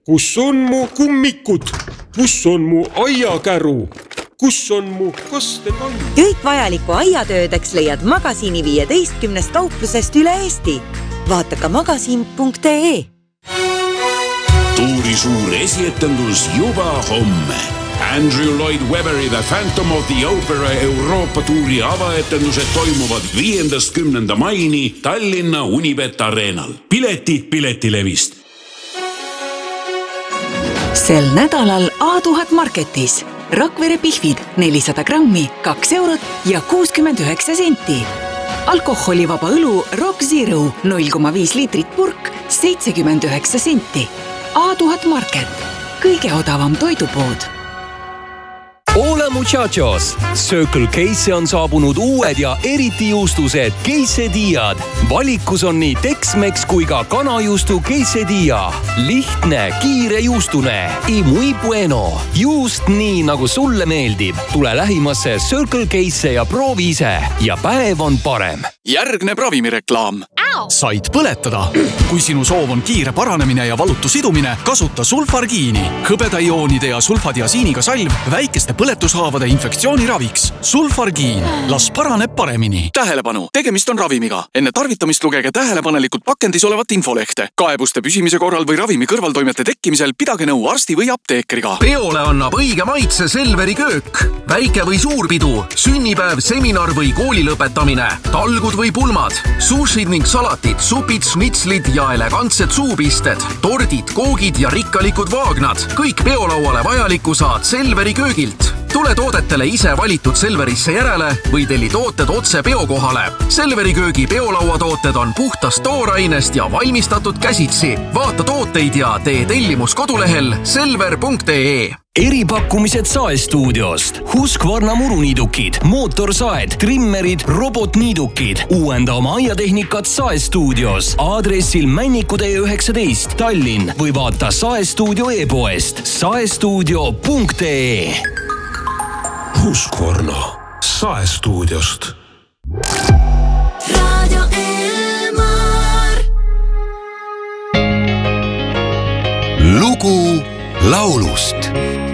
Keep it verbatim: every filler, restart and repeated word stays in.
kus on mu kummikud, kus on mu aiakäru, kus on mu kastekand. Kõik vajaliku aiatöödeks leiad Magasiini viieteistkümnest kauplusest üle Eesti. Vaata ka magasiin punkt ee. Tuuri suur esietendus juba homme. Andrew Lloyd Webberi The Phantom of the Opera Euroopa tuuri avaetendused toimuvad viiendast kümnenda maini Tallinna Unibet Arenal. Piletid Piletilevist. Sel nädalal A tuhat Marketis. Rakvere pihvid nelisada grammi, kaks eurot ja kuuskümmend üheksa senti. Alkoholivaba õlu Rock Zero null koma viis liitrit purk, seitsekümmend üheksa senti. A tuhat Market. Kõige odavam toidupood. Ole muchachos! Circle K'sse on saabunud uued ja eriti juustused quesadillad. Valikus on nii Tex-Mex kui ka kanajuustu quesadilla. Lihtne, kiire juustune. Y muy bueno. Juust nii, nagu sulle meeldib. Tule lähimasse Circle K'sse ja proovi ise. Ja päev on parem. Järgneb ravimireklaam. Said põletada. Kui sinu soov on kiire paranemine ja valutu sidumine, kasuta sulfargiini. Hõbedaioonide ja sulfadiasiiniga salv väikeste põletushaavade infektsiooniraviks. Sulfargiin. Las paraneb paremini. Tähelepanu! Tegemist on ravimiga. Enne tarvitamist lugege tähelepanelikult pakendis olevat infolehte. Kaebuste püsimise korral või ravimi kõrvaltoimete tekkimisel pidage nõu arsti või apteekriga. Peole annab õige maitse Selveri köök. Väike või suurpidu, sünnipäev, seminar või kooli lõpetamine, talgud või pulmad, sushid ning salatid, supid, schnitslid ja elegantsed suupisted, tordid, koogid ja rikkalikud vaagnad. Kõik peolauale vajalikku saad Selveri köögilt. Tule toodetele ise valitud Selverisse järele või telli tooted otse peokohale. Selveri köögi peolauatooted on puhtast toorainest ja valmistatud käsitsi. Vaata tooteid ja tee tellimus kodulehel selver punkt ee. Eripakkumised Saestuudiost. Husqvarna muruniidukid, mootorsaed, trimmerid, robotniidukid. Uuenda oma aiatehnikat Saestuudios. Aadressil Männikutee üheksateist Tallinn või vaata Saestuudio e-poest saestuudio punkt ee. Husqvarna Saestuudiost.